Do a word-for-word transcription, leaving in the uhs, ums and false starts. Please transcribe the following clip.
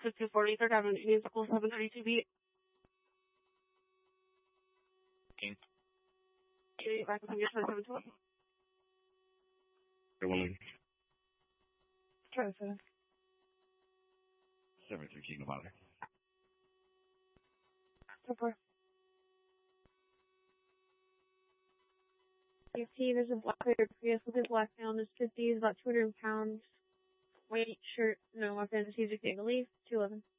to forty-third Avenue, Indian Circle, seven thirty-two B. King. Okay, back to your seven twelve. Woman. Try seven. seven thirteen Nevada. So far. Safety, there's a black clear Prius with his black male in his fifties, about two hundred pounds. White shirt, no weapons, he's a leave. two eleven.